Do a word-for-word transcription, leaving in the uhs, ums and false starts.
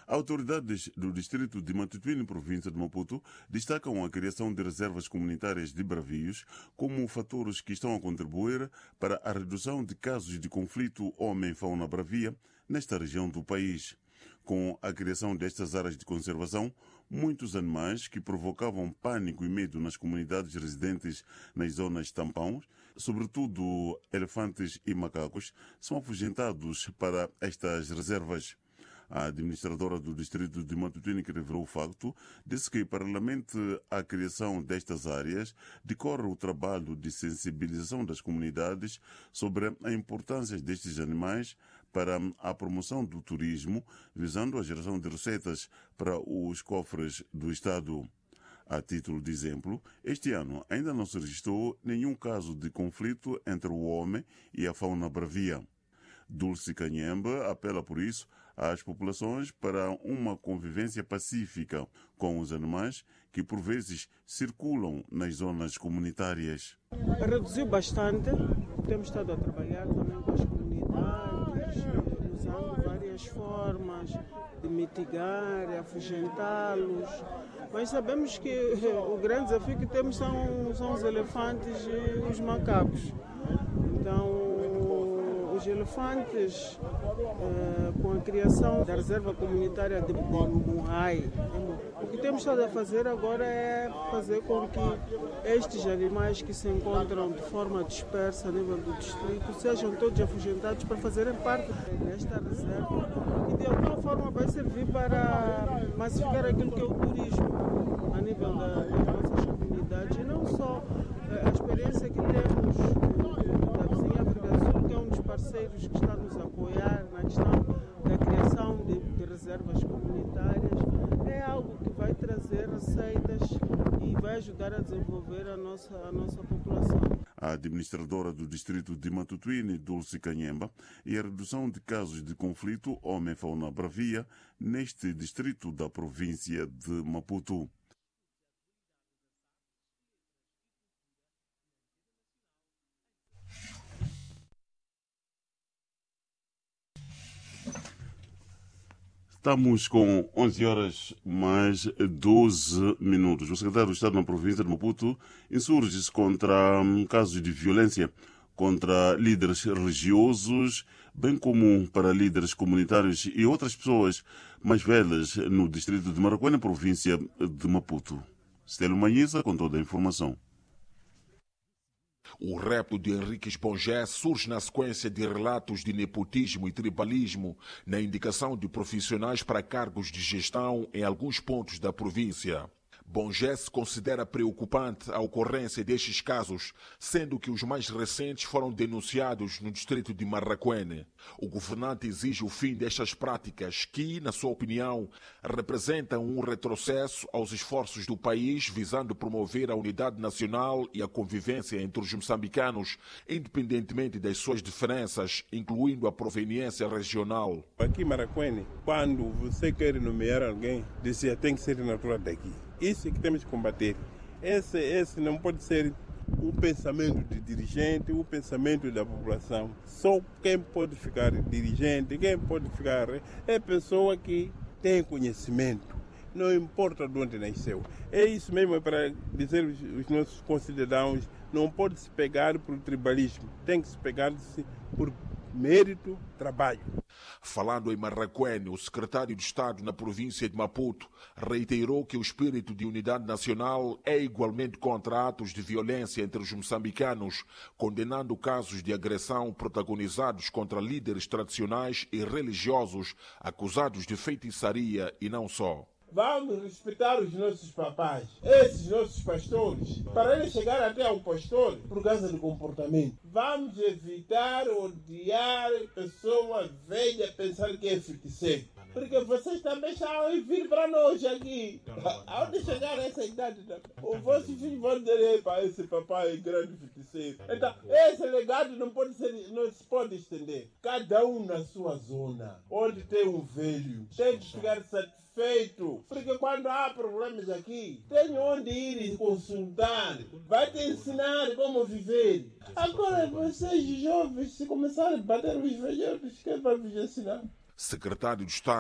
Autoridades do distrito de Matutuíne, província de Maputo, destacam a criação de reservas comunitárias de bravios como fatores que estão a contribuir para a redução de casos de conflito homem-fauna bravia nesta região do país. Com a criação destas áreas de conservação, muitos animais que provocavam pânico e medo nas comunidades residentes nas zonas tampões, sobretudo elefantes e macacos, são afugentados para estas reservas. A administradora do distrito de Matutuíne, que revelou o facto, disse que, paralelamente à criação destas áreas, decorre o trabalho de sensibilização das comunidades sobre a importância destes animais para a promoção do turismo, visando a geração de receitas para os cofres do Estado. A título de exemplo, este ano ainda não se registrou nenhum caso de conflito entre o homem e a fauna bravia. Dulce Canhemba apela, por isso, às populações para uma convivência pacífica com os animais que, por vezes, circulam nas zonas comunitárias. Reduziu bastante. Temos estado a trabalhar também com as comunidades, usando várias formas de mitigar, afugentá-los. Mas sabemos que o grande desafio que temos são, são os elefantes e os macacos. Então, os elefantes, eh, com a criação da reserva comunitária de Murrai, o que temos estado a fazer agora é fazer com que estes animais que se encontram de forma dispersa a nível do distrito sejam todos afugentados para fazerem parte desta reserva, que de alguma forma vai servir para massificar aquilo que é o turismo a nível da, das nossas comunidades, e não só a experiência que temos da vizinha África Sul, que é um dos parceiros que está a nos apoiar na questão da criação de, de reservas comunitárias, é algo que vai trazer receitas e vai ajudar a desenvolver a nossa, a nossa população. A administradora do distrito de Matutuíne, Dulce Canhemba, e a redução de casos de conflito homem-fauna bravia neste distrito da província de Maputo. Estamos com onze horas mais doze minutos. O secretário do Estado na província de Maputo insurge-se contra um, casos de violência contra líderes religiosos, bem como para líderes comunitários e outras pessoas mais velhas no distrito de Maracuene, província de Maputo. Stélio Manhiza com toda a informação. O repto de Henriques Bongé surge na sequência de relatos de nepotismo e tribalismo na indicação de profissionais para cargos de gestão em alguns pontos da província. Bongé se considera preocupante a ocorrência destes casos, sendo que os mais recentes foram denunciados no distrito de Maracuene. O governante exige o fim destas práticas que, na sua opinião, representam um retrocesso aos esforços do país visando promover a unidade nacional e a convivência entre os moçambicanos, independentemente das suas diferenças, incluindo a proveniência regional. Aqui em Maracuene, quando você quer nomear alguém, dizia tem que ser natural daqui. Isso é que temos que combater. Esse, esse não pode ser o pensamento de dirigente, o pensamento da população. Só quem pode ficar dirigente, quem pode ficar é a pessoa que tem conhecimento. Não importa de onde nasceu. É isso mesmo para dizer os nossos concidadãos, não pode se pegar por tribalismo, tem que se pegar por mérito, trabalho. Falando em Maracuene, o secretário de Estado na província de Maputo reiterou que o espírito de unidade nacional é igualmente contra atos de violência entre os moçambicanos, condenando casos de agressão protagonizados contra líderes tradicionais e religiosos acusados de feitiçaria e não só. Vamos respeitar os nossos papais, esses nossos pastores, para eles chegar até ao pastor por causa do comportamento. Vamos evitar odiar pessoa velha, pensar que é feiticeiro. Porque vocês também estão a vir para nós aqui. Aonde chegar a essa idade, os vossos filhos vão dizer para esse papai é grande feiticeiro. Então, esse legado não pode ser, não se pode estender. Cada um na sua zona, onde tem um velho, tem que ficar satisfeito. Feito, porque quando há problemas aqui, tem onde ir consultar, vai te ensinar como viver. Agora vocês jovens, se começarem a bater os velhos, quem vai vos ensinar? Secretário de Estado